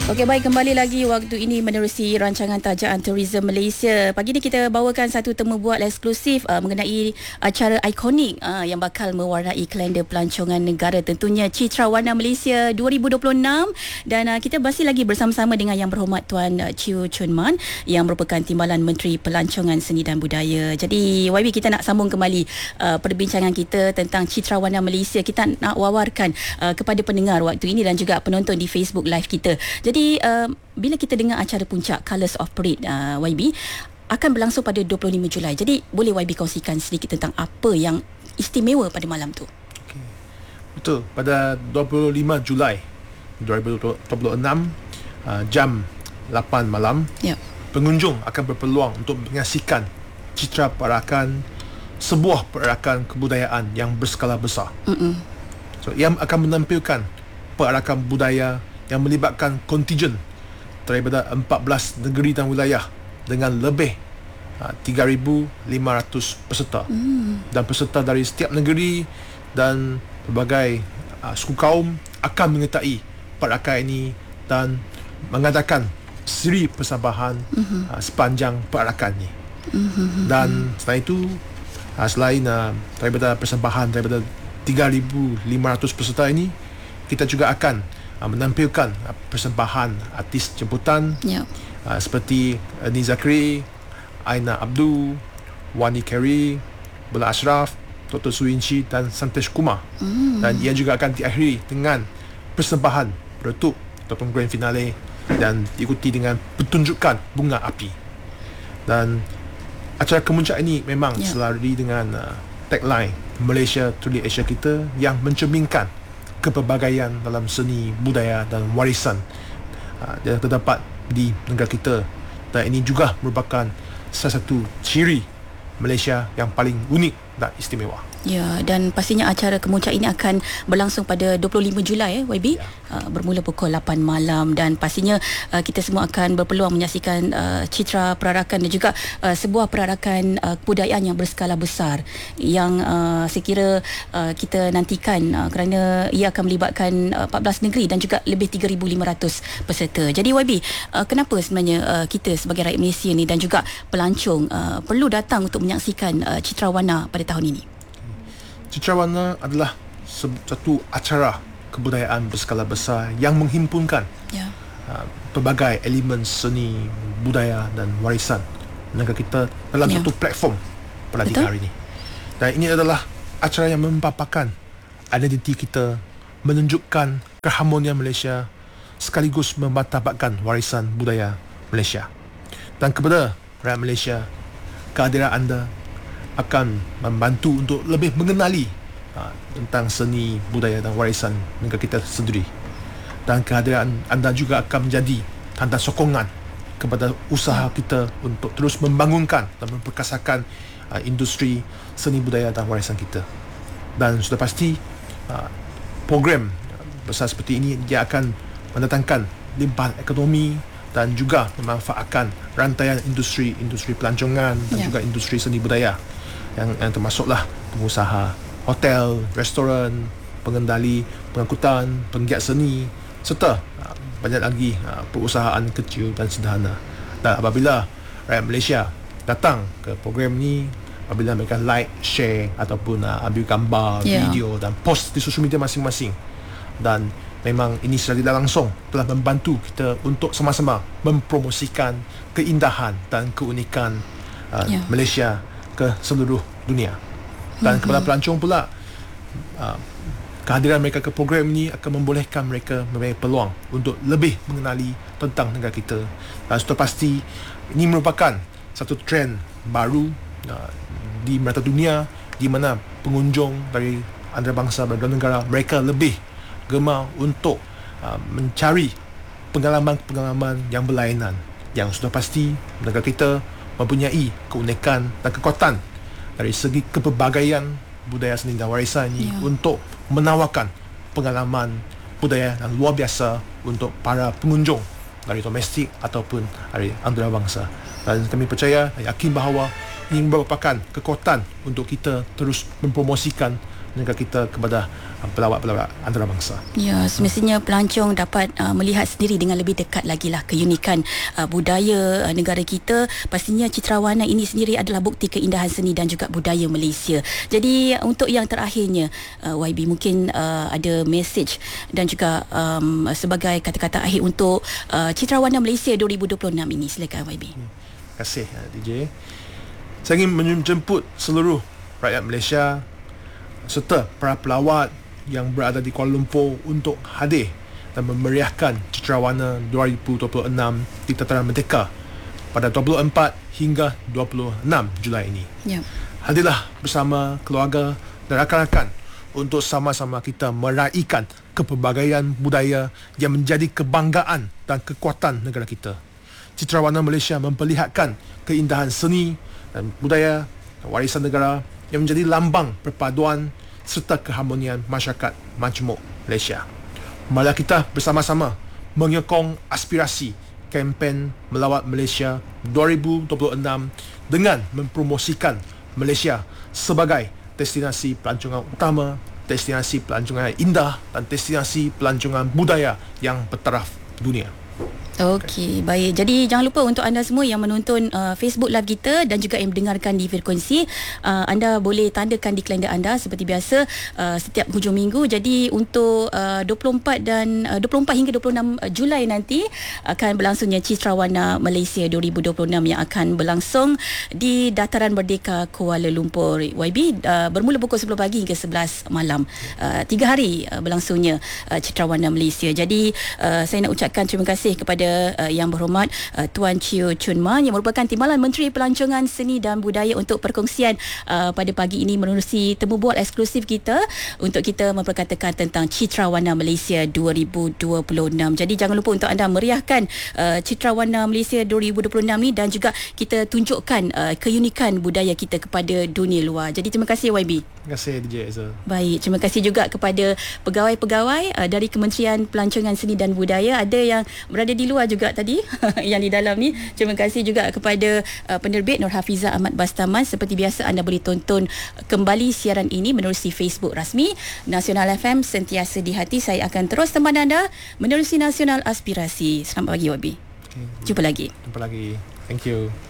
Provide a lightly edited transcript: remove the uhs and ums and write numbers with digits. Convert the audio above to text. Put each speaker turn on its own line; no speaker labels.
Okey, baik, kembali lagi waktu ini menerusi rancangan Tajaan Tourism Malaysia. Pagi ni kita bawakan satu temu bual eksklusif mengenai acara ikonik yang bakal mewarnai kalender pelancongan negara, tentunya Citra Warna Malaysia 2026, dan kita masih lagi bersama-sama dengan Yang Berhormat Tuan Chew Chun Man yang merupakan Timbalan Menteri Pelancongan Seni dan Budaya. Jadi YB, kita nak sambung kembali perbincangan kita tentang Citra Warna Malaysia. Kita nak wawarkan kepada pendengar waktu ini dan juga penonton di Facebook Live kita. Jadi bila kita dengar acara puncak Colours of Parade, YB, akan berlangsung pada 25 Julai. Jadi boleh YB kongsikan sedikit tentang apa yang istimewa pada malam tu?
Okay. Betul, pada 25 Julai 2026 jam 8 malam, pengunjung akan berpeluang untuk menyaksikan citra perarakan sebuah perarakan kebudayaan yang berskala besar. So, ia akan menampilkan perarakan budaya yang melibatkan kontijen daripada 14 negeri dan wilayah dengan lebih 3,500 peserta. Dan peserta dari setiap negeri dan berbagai suku kaum akan menyertai perarakan ini dan mengadakan siri persambahan sepanjang perarakan ini. Dan selain itu, selain daripada persembahan daripada 3,500 peserta ini, kita juga akan menampilkan persembahan artis jemputan seperti Ernie Zakri, Aina Abdul, Wani Carey, Bella Ashraf, Dr. Suinci dan Santesh Kumar. Dan ia juga akan diakhiri dengan persembahan penutup ataupun grand finale dan diikuti dengan pertunjukan bunga api. Dan acara kemuncak ini memang selari dengan tagline Malaysia Truly Asia kita yang mencerminkan kepelbagaian dalam seni, budaya dan warisan yang terdapat di negara kita. Dan ini juga merupakan salah satu ciri Malaysia yang paling unik dan istimewa.
Ya, dan pastinya acara kemuncak ini akan berlangsung pada 25 Julai YB, bermula pukul 8 malam, dan pastinya kita semua akan berpeluang menyaksikan citra perarakan dan juga sebuah perarakan kebudayaan yang berskala besar yang saya kira kita nantikan kerana ia akan melibatkan 14 negeri dan juga lebih 3,500 peserta. Jadi YB, kenapa sebenarnya kita sebagai rakyat Malaysia ni dan juga pelancong perlu datang untuk menyaksikan Citra Warna pada tahun ini?
Citra Warna adalah satu acara kebudayaan berskala besar yang menghimpunkan pelbagai elemen seni, budaya dan warisan negara kita dalam satu platform pada hari ini. Dan ini adalah acara yang mempaparkan identiti kita, menunjukkan keharmonian Malaysia sekaligus memartabatkan warisan budaya Malaysia. Dan kepada rakyat Malaysia, kehadiran anda akan membantu untuk lebih mengenali tentang seni, budaya dan warisan negara kita sendiri. Dan kehadiran anda juga akan menjadi tanda sokongan kepada usaha kita untuk terus membangunkan dan memperkasakan industri seni, budaya dan warisan kita. Dan sudah pasti program besar seperti ini dia akan mendatangkan limpahan ekonomi dan juga memanfaatkan rantaian industri pelancongan dan juga industri seni budaya yang termasuklah pengusaha hotel, restoran, pengendali pengangkutan, penggiat seni serta banyak lagi perusahaan kecil dan sederhana. Dan apabila rakyat Malaysia datang ke program ni, apabila mereka like, share ataupun ambil gambar, video dan post di sosial media masing-masing, dan memang ini secara tidak langsung telah membantu kita untuk sama-sama mempromosikan keindahan dan keunikan Malaysia ke seluruh dunia. Dan kepada pelancong pula, kehadiran mereka ke program ini akan membolehkan mereka mempunyai peluang untuk lebih mengenali tentang negara kita. Dan sudah pasti ini merupakan satu trend baru di merata dunia, di mana pengunjung dari antarabangsa berbagai negara mereka lebih gemar untuk mencari pengalaman-pengalaman yang berlainan, yang sudah pasti negara kita mempunyai keunikan dan kekuatan dari segi kepelbagaian budaya seni dan warisan ini untuk menawarkan pengalaman budaya yang luar biasa untuk para pengunjung dari domestik ataupun dari antarabangsa. Dan kami percaya dan yakin bahawa ini merupakan kekuatan untuk kita terus mempromosikan negara kita kepada pelawat-pelawat antarabangsa.
Ya, semestinya pelancong dapat melihat sendiri dengan lebih dekat lagi lah keunikan budaya negara kita. Pastinya Citrawana ini sendiri adalah bukti keindahan seni dan juga budaya Malaysia. Jadi untuk yang terakhirnya, YB mungkin ada message dan juga sebagai kata-kata akhir untuk Citrawana Malaysia 2026 ini. Silakan YB.
Terima kasih DJ. Saya ingin menjemput seluruh rakyat Malaysia serta para pelawat yang berada di Kuala Lumpur untuk hadir dan memeriahkan Citrawana 2026 di Dataran Merdeka pada 24 hingga 26 Julai ini.
Ya.
Hadirlah bersama keluarga dan rakan-rakan untuk sama-sama kita meraihkan kepelbagaian budaya yang menjadi kebanggaan dan kekuatan negara kita. Citrawana Malaysia memperlihatkan keindahan seni dan budaya dan warisan negara yang menjadi lambang perpaduan serta keharmonian masyarakat majmuk Malaysia. Marilah kita bersama-sama menyokong aspirasi kempen Melawat Malaysia 2026 dengan mempromosikan Malaysia sebagai destinasi pelancongan utama, destinasi pelancongan indah dan destinasi pelancongan budaya yang bertaraf dunia.
Okey, baik. Jadi jangan lupa untuk anda semua yang menonton Facebook Live kita dan juga yang mendengarkan di frekuensi, anda boleh tandakan di kalender anda seperti biasa setiap hujung minggu. Jadi untuk 24 hingga 26 Julai nanti akan berlangsungnya Citrawana Malaysia 2026 yang akan berlangsung di Dataran Merdeka Kuala Lumpur. YB bermula pukul 10 pagi hingga 11 malam. 3 hari berlangsungnya Citrawana Malaysia. Jadi saya nak ucapkan terima kasih kepada yang berhormat Tuan Chio Chun Man yang merupakan Timbalan Menteri Pelancongan Seni dan Budaya untuk perkongsian pada pagi ini menerusi temu bual eksklusif kita untuk kita memperkatakan tentang Citrawana Malaysia 2026. Jadi jangan lupa untuk anda meriahkan Citrawana Malaysia 2026 ni dan juga kita tunjukkan keunikan budaya kita kepada dunia luar. Jadi terima kasih YB.
Terima kasih DJ Ezra.
Baik, terima kasih juga kepada pegawai-pegawai dari Kementerian Pelancongan Seni dan Budaya. Ada yang berada di luar juga tadi yang di dalam ni. Terima kasih juga kepada penerbit Nur Hafizah Ahmad Bastaman. Seperti biasa anda boleh tonton kembali siaran ini menerusi Facebook rasmi Nasional FM. Sentiasa di hati. Saya akan terus teman anda menerusi Nasional Aspirasi. Selamat pagi YB.
Okay.
Jumpa lagi.
Jumpa lagi. Thank you.